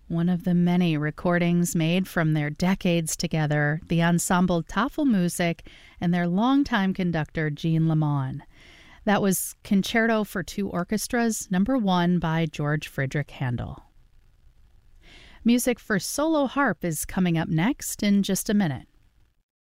One of the many recordings made from their decades together, the ensemble Tafelmusik and their longtime conductor Jean Lamond. That was Concerto for Two Orchestras, No. 1 by George Friedrich Handel. Music for solo harp is coming up next in just a minute.